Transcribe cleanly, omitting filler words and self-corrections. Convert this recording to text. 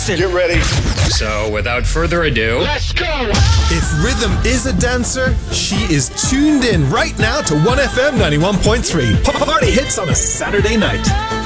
dancing. Get ready. So, without further ado, Let's go. If rhythm is a dancer, she is tuned in right now to 1FM 91.3. Party hits on a Saturday night.